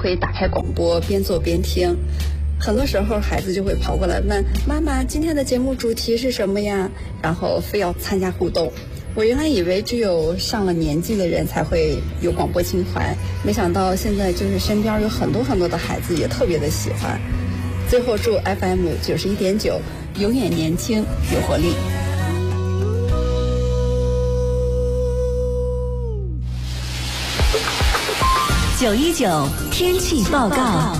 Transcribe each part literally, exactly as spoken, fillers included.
会打开广播边做边听。很多时候孩子就会跑过来问妈妈今天的节目主题是什么呀，然后非要参加互动。我原来以为只有上了年纪的人才会有广播情怀，没想到现在就是身边有很多很多的孩子也特别的喜欢。最后祝 F M 九十一点九永远年轻有活力。 九一九天气报告。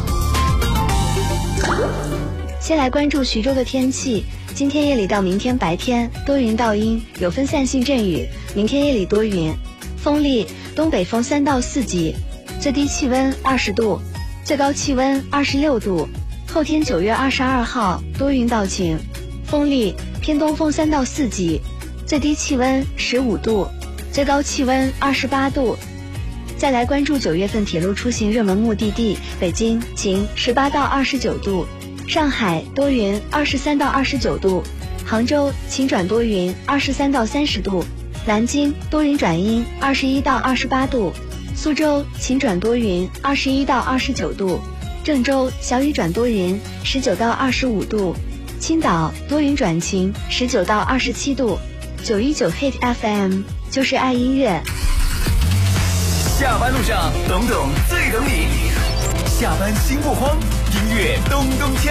先来关注徐州的天气。今天夜里到明天白天多云到阴，有分散性阵雨，明天夜里多云，风力东北风三到四级，最低气温二十度，最高气温二十六度。后天九月二十二号多云到晴，风力偏东风三到四级，最低气温十五度，最高气温二十八度。再来关注九月份铁路出行热门目的地，北京晴十八到二十九度，上海多云二十三到二十九度，杭州晴转多云二十三到三十度，南京多云转阴二十一到二十八度，苏州晴转多云二十一到二十九度，郑州小雨转多云十九到二十五度，青岛多云转晴十九到二十七度。九一九 Hit F M 就是爱音乐。 下班路上，懂懂最懂你。下班心不慌，音乐咚咚锵。